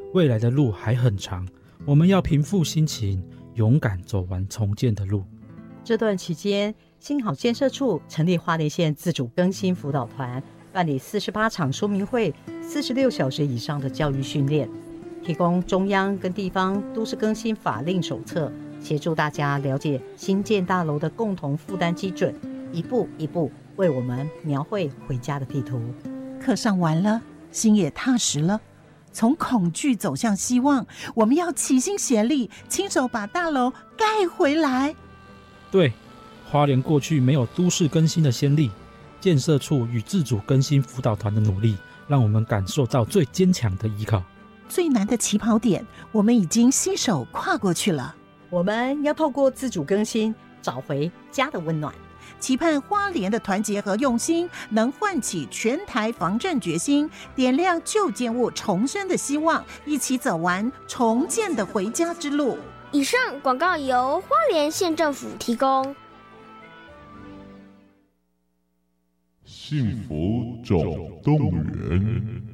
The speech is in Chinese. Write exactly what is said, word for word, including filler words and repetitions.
未来的路还很长，我们要平复心情，勇敢走完重建的路。 这段期间，新好建设处成立花莲县自主更新辅导团，办理四十八场说明会，四十六小时以上的教育训练，提供中央跟地方都市更新法令手册，协助大家了解新建大楼的共同负担基准，一步一步为我们描绘回家的地图。 课上完了，心也踏实了。从恐惧走向希望，我们要齐心协力，亲手把大楼盖回来。 对，花莲过去没有都市更新的先例，建设处与自主更新辅导团的努力，让我们感受到最坚强的依靠。 最难的起跑点，我们已经携手跨过去了。 我们要透过自主更新，找回家的温暖。 期盼花莲的团结和用心，能唤起全台防震决心，点亮旧建物重生的希望，一起走完重建的回家之路。 以上广告由花莲县政府提供。 幸福总动员。